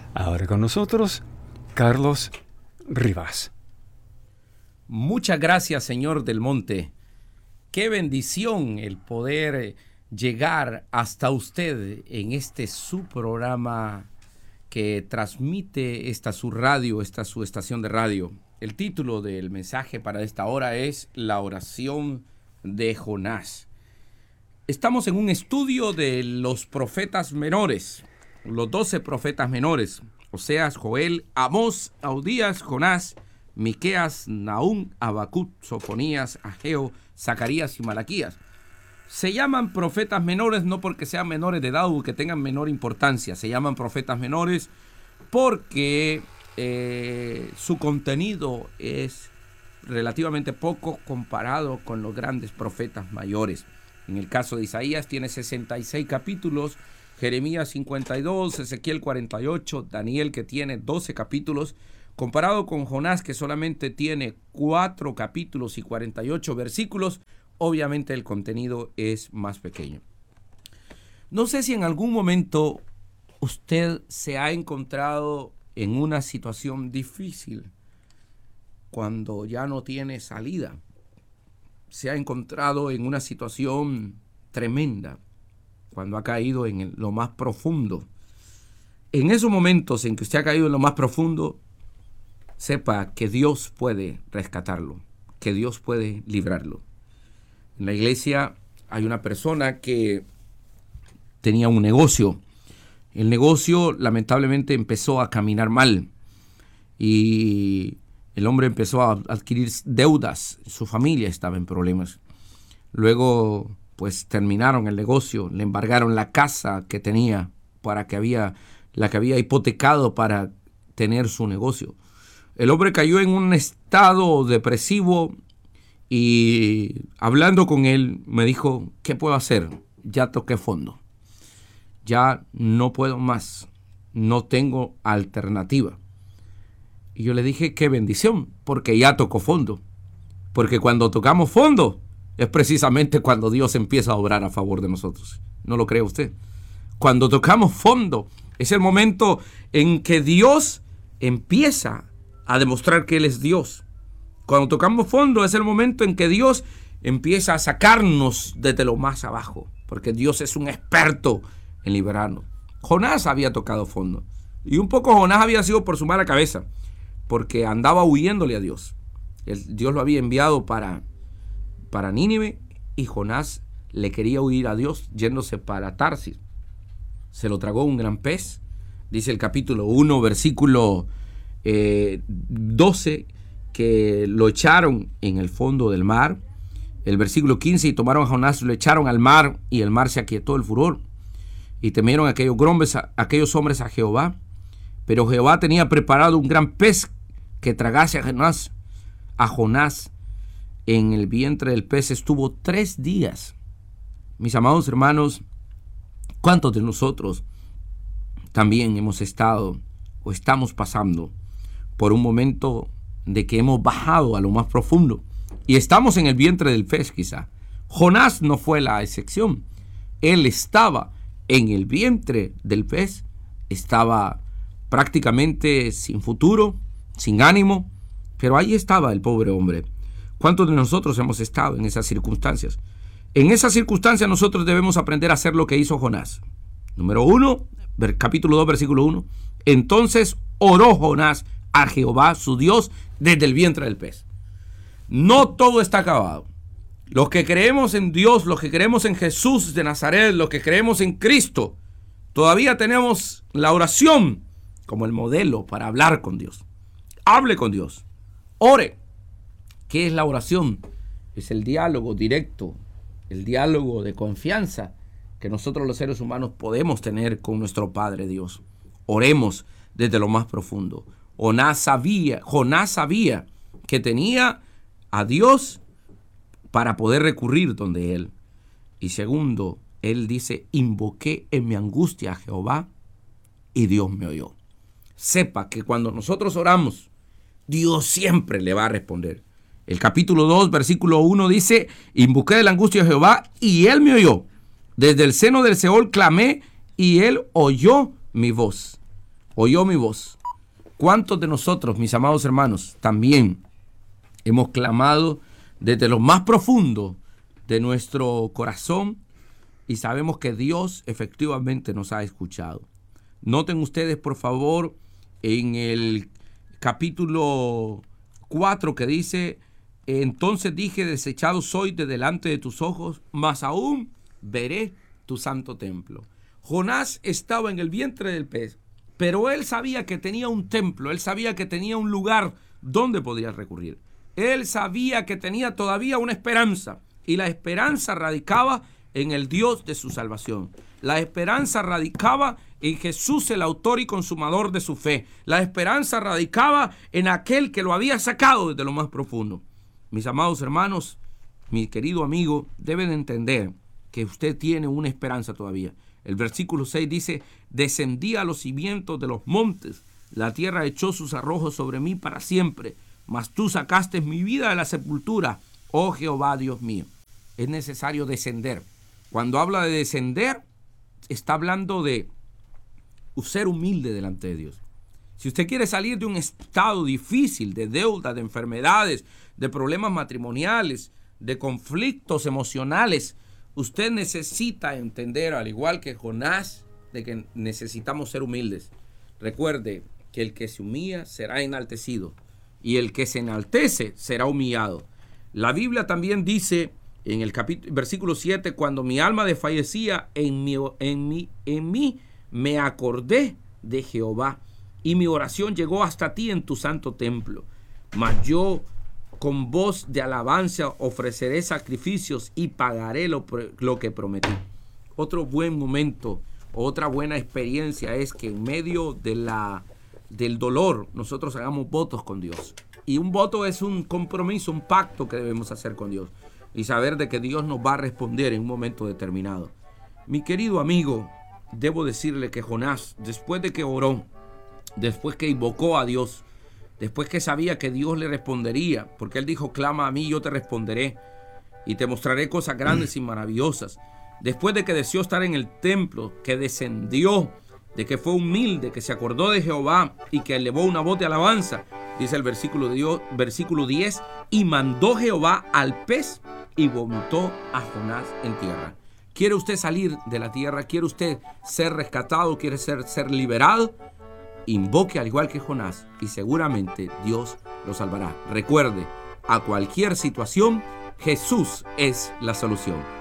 Ahora con nosotros, Carlos Rivas. Muchas gracias, señor Del Monte. Qué bendición el poder llegar hasta usted en este su programa que transmite esta su radio, esta su estación de radio. El título del mensaje para esta hora es La oración de Jonás. Estamos en un estudio de los profetas menores, los 12 profetas menores: Oseas, Joel, Amós, Abdías, Jonás, Miqueas, Nahum, Habacuc, Sofonías, Ageo, Zacarías y Malaquías. Se llaman profetas menores no porque sean menores de edad o que tengan menor importancia. Se llaman profetas menores porque su contenido es relativamente poco comparado con los grandes profetas mayores. En el caso de Isaías tiene 66 capítulos, Jeremías 52, Ezequiel 48, Daniel que tiene 12 capítulos, comparado con Jonás que solamente tiene 4 capítulos y 48 versículos. Obviamente el contenido es más pequeño. No sé si en algún momento usted se ha encontrado en una situación difícil cuando ya no tiene salida. Se ha encontrado en una situación tremenda cuando ha caído en lo más profundo. En esos momentos en que usted ha caído en lo más profundo, sepa que Dios puede rescatarlo, que Dios puede librarlo. En la iglesia hay una persona que tenía un negocio. El negocio lamentablemente empezó a caminar mal y el hombre empezó a adquirir deudas. Su familia estaba en problemas. Luego, pues terminaron el negocio, le embargaron la casa que tenía la que había hipotecado para tener su negocio. El hombre cayó en un estado depresivo y hablando con él me dijo: ¿qué puedo hacer? Ya toqué fondo. Ya no puedo más. No tengo alternativa. Y yo le dije: qué bendición, porque ya tocó fondo. Porque cuando tocamos fondo es precisamente cuando Dios empieza a obrar a favor de nosotros. ¿No lo cree usted? Cuando tocamos fondo es el momento en que Dios empieza a demostrar que Él es Dios. Cuando tocamos fondo es el momento en que Dios empieza a sacarnos desde lo más abajo, porque Dios es un experto en liberarnos. Jonás había tocado fondo, y un poco Jonás había sido por su mala cabeza, porque andaba huyéndole a Dios. Dios lo había enviado para Nínive, y Jonás le quería huir a Dios yéndose para Tarsis. Se lo tragó un gran pez. Dice el capítulo 1, versículo 12, que lo echaron en el fondo del mar. El versículo 15, y tomaron a Jonás, lo echaron al mar, y el mar se aquietó el furor. Y temieron aquellos hombres a Jehová. Pero Jehová tenía preparado un gran pez que tragase a Jonás. En el vientre del pez estuvo 3 días. Mis amados hermanos, ¿cuántos de nosotros también hemos estado o estamos pasando por un momento de que hemos bajado a lo más profundo y estamos en el vientre del pez quizá? Jonás no fue la excepción. Él estaba en el vientre del pez, estaba prácticamente sin futuro, sin ánimo, pero ahí estaba el pobre hombre. ¿Cuántos de nosotros hemos estado en esas circunstancias? En esas circunstancias nosotros debemos aprender a hacer lo que hizo Jonás. Número 1, capítulo 2, versículo 1. Entonces oró Jonás a Jehová su Dios desde el vientre del pez. No todo está acabado. Los que creemos en Dios, los que creemos en Jesús de Nazaret, los que creemos en Cristo, todavía tenemos la oración como el modelo para hablar con Dios. Hable con Dios. Ore. ¿Qué es la oración? Es el diálogo directo, el diálogo de confianza que nosotros los seres humanos podemos tener con nuestro Padre Dios. Oremos desde lo más profundo. Jonás sabía que tenía a Dios para poder recurrir donde Él. Y segundo, Él dice: invoqué en mi angustia a Jehová y Dios me oyó. Sepa que cuando nosotros oramos, Dios siempre le va a responder. El capítulo 2, versículo 1 dice: invoqué de la angustia a Jehová y Él me oyó. Desde el seno del Seol clamé y Él oyó mi voz. oyó mi voz. ¿Cuántos de nosotros, mis amados hermanos, también hemos clamado desde lo más profundo de nuestro corazón y sabemos que Dios efectivamente nos ha escuchado? Noten ustedes, por favor, en el capítulo 4 que dice: entonces dije, desechado soy de delante de tus ojos, mas aún veré tu santo templo. Jonás estaba en el vientre del pez, pero él sabía que tenía un templo, él sabía que tenía un lugar donde podría recurrir. Él sabía que tenía todavía una esperanza, y la esperanza radicaba en el Dios de su salvación. La esperanza radicaba en Jesús, el autor y consumador de su fe. La esperanza radicaba en aquel que lo había sacado desde lo más profundo. Mis amados hermanos, mi querido amigo, deben entender que usted tiene una esperanza todavía. El versículo 6 dice: descendí a los cimientos de los montes, la tierra echó sus arrojos sobre mí para siempre, mas tú sacaste mi vida de la sepultura, oh Jehová Dios mío. Es necesario descender. Cuando habla de descender, está hablando de ser humilde delante de Dios. Si usted quiere salir de un estado difícil, de deuda, de enfermedades, de problemas matrimoniales, de conflictos emocionales, usted necesita entender, al igual que Jonás, de que necesitamos ser humildes. Recuerde que el que se humilla será enaltecido, y el que se enaltece será humillado. La Biblia también dice en el versículo 7: cuando mi alma desfallecía, en mí me acordé de Jehová, y mi oración llegó hasta ti en tu santo templo. Mas yo con voz de alabanza ofreceré sacrificios y pagaré lo que prometí. Otro buen momento, otra buena experiencia es que en medio del dolor nosotros hagamos votos con Dios. Y un voto es un compromiso, un pacto que debemos hacer con Dios y saber de que Dios nos va a responder en un momento determinado. Mi querido amigo, debo decirle que Jonás, después de que oró, después que invocó a Dios, después que sabía que Dios le respondería, porque él dijo: clama a mí, yo te responderé y te mostraré cosas grandes y maravillosas. Después de que deseó estar en el templo, que descendió, de que fue humilde, que se acordó de Jehová y que elevó una voz de alabanza, dice el versículo 10: y mandó Jehová al pez y vomitó a Jonás en tierra. ¿Quiere usted salir de la tierra? ¿Quiere usted ser rescatado? ¿Quiere ser liberado? Invoque al igual que Jonás y seguramente Dios lo salvará. Recuerde, a cualquier situación, Jesús es la solución.